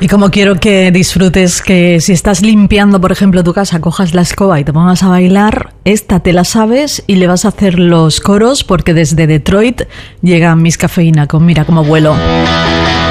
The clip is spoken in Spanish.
Y como quiero que disfrutes que si estás limpiando, por ejemplo, tu casa, cojas la escoba y te pongas a bailar, esta te la sabes y le vas a hacer los coros porque desde Detroit llega Miss Cafeína con Mira cómo vuelo.